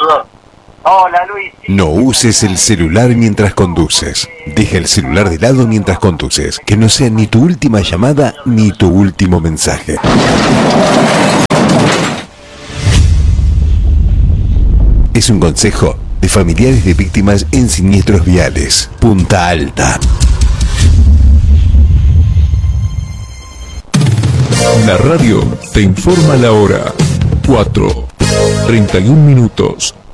Hola, Luis. No uses el celular mientras conduces. Deja el celular de lado mientras conduces. Que no sea ni tu última llamada ni tu último mensaje. Es un consejo de familiares de víctimas en siniestros viales. Punta Alta. La radio te informa la hora. 4:31.